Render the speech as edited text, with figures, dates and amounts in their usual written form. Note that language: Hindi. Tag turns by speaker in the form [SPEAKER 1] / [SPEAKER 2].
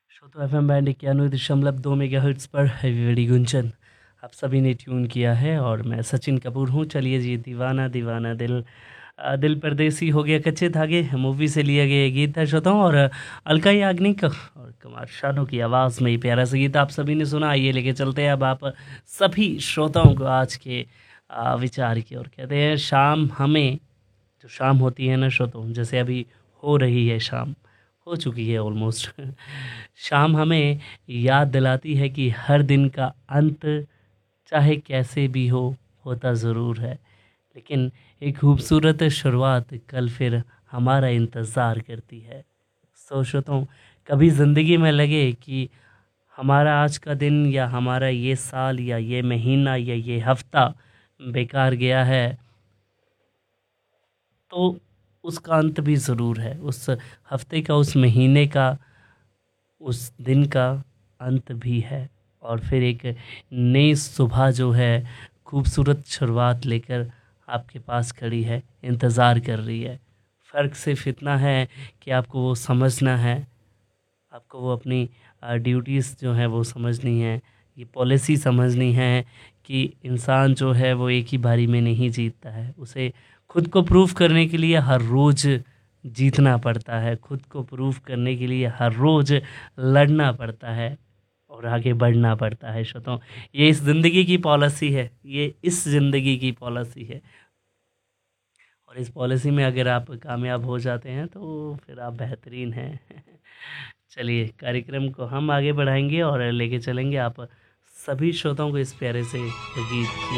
[SPEAKER 1] श्रोता एफएम बैंड 91.2 मेगाहर्ट्ज़ पर हैवी गुंजन आप सभी ने ट्यून किया है और मैं सचिन कपूर हूँ। चलिए जी, दीवाना दीवाना दिल दिल परदेसी हो गया कच्चे धागे मूवी से लिया गया ये गीत था श्रोताओं। और अलका याग्निक और कुमार शानू की आवाज़ में ये प्यारा सा गीत आप सभी ने सुना। आइए लेके चलते हैं अब आप सभी श्रोताओं को आज के विचार की ओर। कहते हैं शाम हमें, जो शाम होती है ना श्रोताओं, जैसे अभी हो रही है शाम, हो चुकी है ऑलमोस्ट शाम हमें याद दिलाती है कि हर दिन का अंत चाहे कैसे भी हो होता ज़रूर है, लेकिन एक खूबसूरत शुरुआत कल फिर हमारा इंतज़ार करती है। सोचता हूँ कभी ज़िंदगी में लगे कि हमारा आज का दिन या हमारा ये साल या ये महीना या ये हफ्ता बेकार गया है, तो उसका अंत भी ज़रूर है। उस हफ्ते का, उस महीने का, उस दिन का अंत भी है। और फिर एक नई सुबह जो है खूबसूरत शुरुआत लेकर आपके पास खड़ी है, इंतज़ार कर रही है। फ़र्क सिर्फ इतना है कि आपको वो समझना है, आपको वो अपनी ड्यूटीज़ जो है वो समझनी है, ये पॉलिसी समझनी है कि इंसान जो है वो एक ही बारी में नहीं जीतता है। उसे खुद को प्रूव करने के लिए हर रोज़ जीतना पड़ता है, खुद को प्रूव करने के लिए हर रोज़ लड़ना पड़ता है और आगे बढ़ना पड़ता है। श्रोताओं, ये इस ज़िंदगी की पॉलिसी है, ये इस ज़िंदगी की पॉलिसी है। और इस पॉलिसी में अगर आप कामयाब हो जाते हैं तो फिर आप बेहतरीन हैं चलिए, कार्यक्रम को हम आगे बढ़ाएंगे और लेके चलेंगे आप सभी श्रोताओं को इस प्यारे से गीत की